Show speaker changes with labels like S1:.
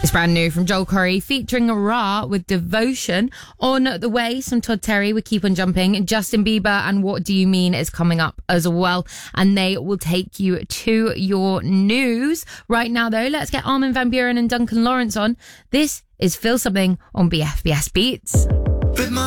S1: It's brand new from Joel Corey featuring Ra with Devotion. On the way, some Todd Terry with Keep On Jumping. Justin Bieber and What Do You Mean is coming up as well. And they will take you to your news. Right now, though, let's get Armin van Buuren and Duncan Lawrence on. This is Feel Something on BFBS Beats.